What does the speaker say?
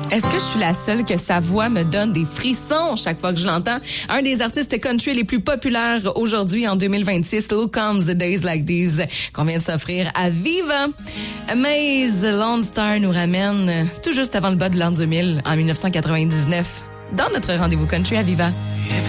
Est-ce que je suis la seule que sa voix me donne des frissons chaque fois que je l'entends? Un des artistes country les plus populaires aujourd'hui en 2026, Lil Combs, Days Like These, qu'on vient de s'offrir à Viva. Maze Lone Star nous ramène tout juste avant le bas de l'an 2000, en 1999, dans notre rendez-vous country à Viva.